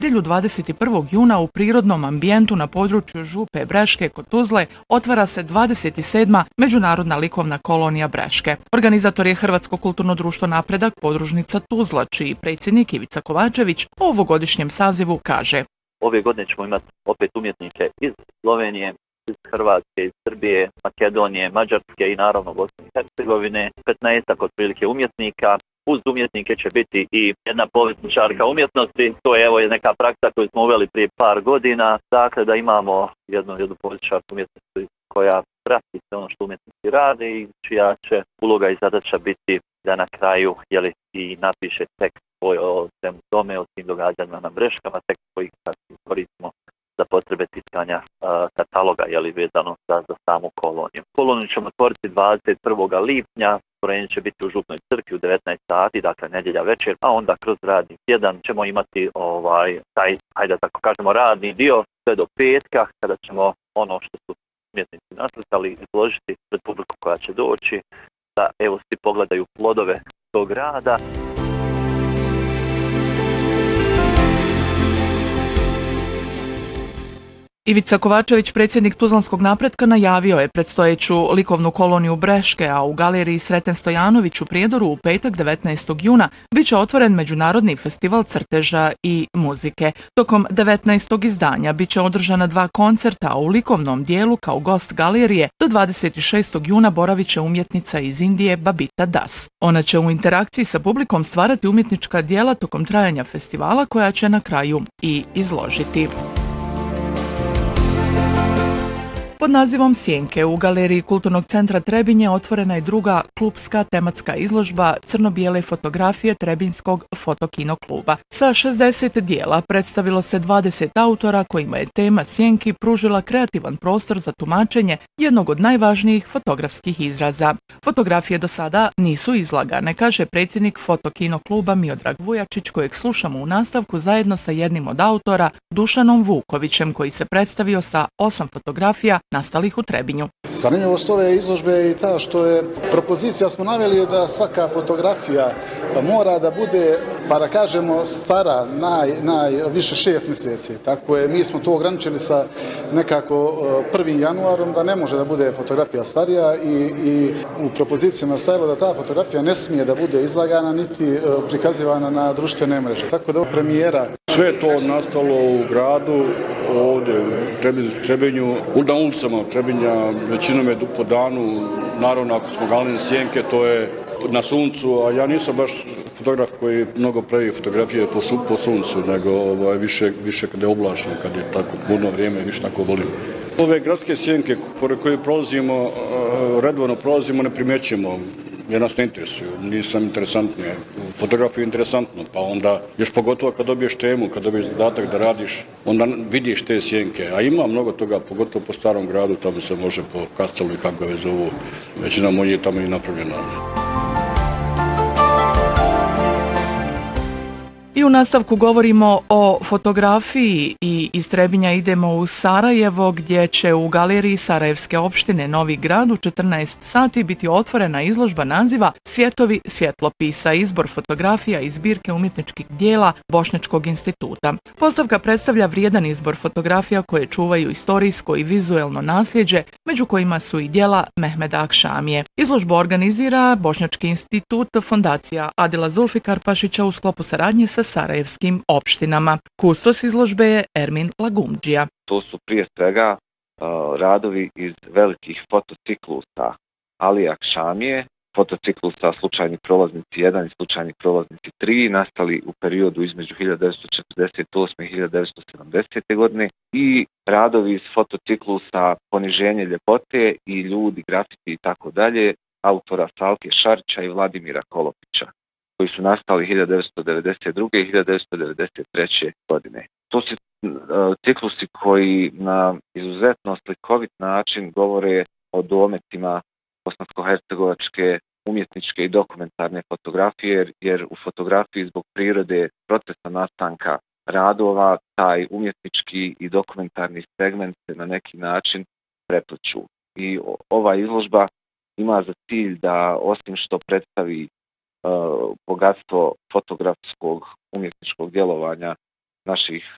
nedjelju 21. juna u prirodnom ambijentu na području Župe Breške kod Tuzle otvara se 27. Međunarodna likovna kolonija Breške. Organizator je Hrvatsko kulturno društvo Napredak podružnica Tuzla, čiji predsjednik Ivica Kovačević o ovogodišnjem sazivu kaže: Ove godine ćemo imati opet umjetnike iz Slovenije, iz Hrvatske, iz Srbije, Makedonije, Mađarske i naravno Bosne i Hercegovine, 15 otprilike umjetnika. Uz umjetnike će biti i jedna povjesničarka umjetnosti, to je evo neka praksa koju smo uveli prije par godina, dakle da imamo jednu povjesničarku umjetnosti koja prati sve ono što umjetnici rade i čija će uloga i zadaća biti da na kraju i napiše tekst o svemu tome, o tim događanjima na Breškama, tekst koji koristimo za potrebe tiskanja kataloga vezano za samu koloniju. Koloniju ćemo otvoriti 21. lipnja, otvorenje će biti u Župnoj crkvi u 19 sati, dakle nedjelja večer, a onda kroz radni tjedan ćemo imati taj, hajde tako kažemo, radni dio sve do petka, kada ćemo ono što su umjetnici naslikali izložiti pred publiku koja će doći, da evo svi pogledaju plodove tog rada. Ivica Kovačević, predsjednik Tuzlanskog Napretka, najavio je predstojeću likovnu koloniju Breške, a u galeriji Sreten Stojanović u Prijedoru u petak 19. juna bit će otvoren Međunarodni festival crteža i muzike. Tokom 19. izdanja bit će održana 2 koncerta, a u likovnom dijelu kao gost galerije do 26. juna boravit će umjetnica iz Indije Babita Das. Ona će u interakciji sa publikom stvarati umjetnička djela tokom trajanja festivala, koja će na kraju i izložiti. Pod nazivom Sjenke u galeriji Kulturnog centra Trebinje otvorena je druga klubska tematska izložba crno-bijele fotografije Trebinjskog fotokino kluba. Sa 60 dijela predstavilo se 20 autora kojima je tema Sjenki pružila kreativan prostor za tumačenje jednog od najvažnijih fotografskih izraza. Fotografije do sada nisu izlagane, kaže predsjednik fotokino kluba Miodrag Vujačić, kojeg slušamo u nastavku zajedno sa jednim od autora, Dušanom Vukovićem, koji se predstavio sa 8 fotografija nastalih u Trebinju. Zanimljivost ove izložbe je i ta što je propozicija, smo naveli da svaka fotografija mora da bude, pa da kažemo, stara najviše 6 mjeseci. Tako je, mi smo to ograničili sa nekako 1. januarom da ne može da bude fotografija starija i u propozicijama stajalo da ta fotografija ne smije da bude izlagana niti prikazivana na društvene mreže. Tako da je premijera. Sve je to nastalo u gradu, ovdje u Trebinju, na ulicama Trebinja, većinom je po danu, naravno ako smo galerija Sjenke, to je na suncu, a ja nisam baš fotograf koji mnogo pravi fotografije po suncu, nego više kada je oblačno, kad je tako puno vrijeme, više tako volim. Ove gradske sjenke pored koje prolazimo, redovno prolazimo, ne primjećujemo, jer nas ne interesuju, nisu nam interesantne. Fotografija je interesantno, pa onda, još pogotovo kad dobiješ temu, kad dobiješ zadatak da radiš, onda vidiš te sjenke, a ima mnogo toga, pogotovo po starom gradu, tamo se može po Kastalu i kako ga zovu, većina mojih je tamo i napravljena. I u nastavku govorimo o fotografiji i iz Trebinja idemo u Sarajevo, gdje će u galeriji Sarajevske opštine Novi Grad u 14 sati biti otvorena izložba naziva Svjetovi svjetlopisa, izbor fotografija iz zbirke umjetničkih dijela Bošnjačkog instituta. Postavka predstavlja vrijedan izbor fotografija koje čuvaju istorijsko i vizuelno nasljeđe, među kojima su i dijela Mehmeda Akšamije. Izložbu organizira Bošnjački institut, fondacija Adila Zulfikarpašića u sklopu saradnje sa sarajevskim opštinama. Kustos izložbe je Ermin Lagumdžija. To su prije svega radovi iz velikih fotociklusa Alija Akšamije, fotociklusa Slučajni prolaznici 1 i Slučajni prolaznici 3, nastali u periodu između 1948. i 1970. godine, i radovi iz fotociklusa Poniženje ljepote i Ljudi, grafiti i tako dalje, autora Salke Šarića i Vladimira Kolopića, koji su nastali 1992. i 1993. godine. To su ciklusi koji na izuzetno slikovit način govore o dometima bosansko-hercegovačke umjetničke i dokumentarne fotografije, jer u fotografiji zbog prirode procesa nastanka radova taj umjetnički i dokumentarni segment se na neki način prepliču. I ova izložba ima za cilj da, osim što predstavi bogatstvo fotografskog umjetničkog djelovanja naših